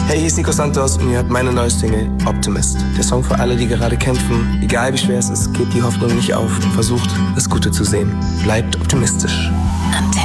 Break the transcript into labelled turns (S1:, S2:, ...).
S1: Hey, hier ist Nico Santos und ihr hört meine neue Single Optimist. Der Song für alle, die gerade kämpfen. Egal wie schwer es ist, gebt die Hoffnung nicht auf und versucht, das Gute zu sehen. Bleibt optimistisch.
S2: Antenne.